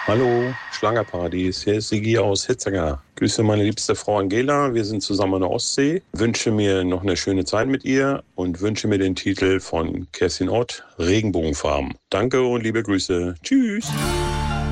Hallo, Schlangerparadies. Hier ist Sigi aus Hitzanger. Grüße meine liebste Frau Angela. Wir sind zusammen an der Ostsee. Wünsche mir noch eine schöne Zeit mit ihr und wünsche mir den Titel von Kerstin Ott, Regenbogenfarben. Danke und liebe Grüße. Tschüss.